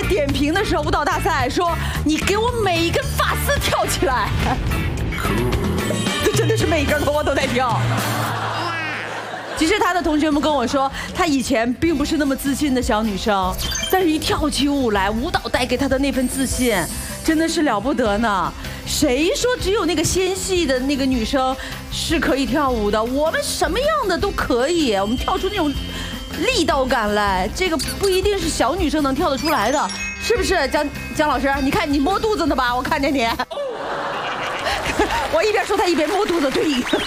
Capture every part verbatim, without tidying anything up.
点评的时候，舞蹈大赛说你给我每一根发丝跳起来，这真的是每一根头发都在跳。其实他的同学们跟我说，他以前并不是那么自信的小女生，但是一跳起舞来，舞蹈带给她的那份自信，真的是了不得呢。谁说只有那个纤细的那个女生是可以跳舞的？我们什么样的都可以，我们跳出那种力道感来，这个不一定是小女生能跳得出来的，是不是？姜姜老师，你看你摸肚子呢吧？我看见你。我一边说他一边摸肚子，对。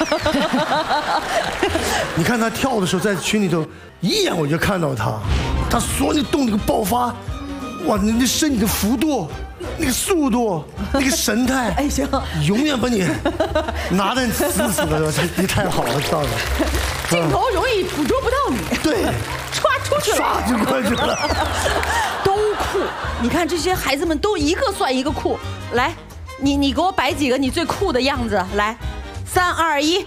你看他跳的时候，在群里头一眼我就看到他，他所有的动那个爆发，哇，你那身体的幅度，那个速度，那个神态， 哎行， 永远把你拿得死死的，你太好了，知道吗？ 镜头容易捕捉不到你。 对， 唰出去了， 唰就过去了。 都酷，你看这些孩子们都一个算一个酷，来。你你给我摆几个你最酷的样子来，三二一，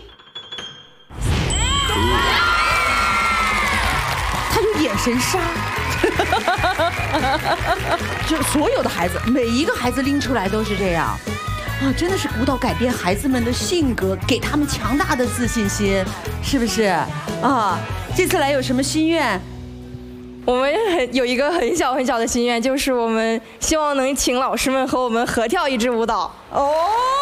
他有眼神杀，就所有的孩子，每一个孩子拎出来都是这样，啊，真的是舞蹈改变孩子们的性格，给他们强大的自信心，是不是？啊，这次来有什么心愿？ 我们很有一个很小很小的心愿，就是我们希望能请老师们和我们合跳一支舞蹈。 哦。